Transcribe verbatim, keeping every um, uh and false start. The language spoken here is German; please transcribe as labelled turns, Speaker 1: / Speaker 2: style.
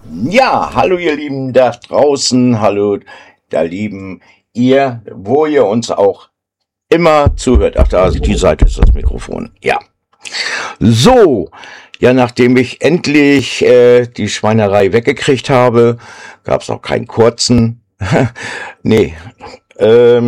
Speaker 1: Ja, hallo ihr Lieben da draußen, hallo da Lieben, ihr, wo ihr uns auch immer zuhört. Ach, da die Seite ist das Mikrofon. Ja. So, ja, nachdem ich endlich äh, die Schweinerei weggekriegt habe, gab es auch keinen kurzen. nee. Ähm,